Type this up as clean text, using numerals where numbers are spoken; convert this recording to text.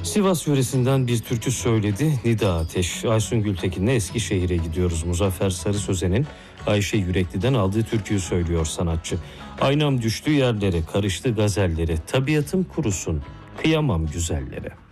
Sivas yöresinden bir türkü söyledi Nida Ateş. Aysun Gültekin'le Eskişehir'e gidiyoruz. Muzaffer Sarı Sözen'in Ayşe Yürekli'den aldığı türküyü söylüyor sanatçı. Aynam düştü yerlere, karıştı gazellere, tabiatım kurusun, kıyamam güzellere.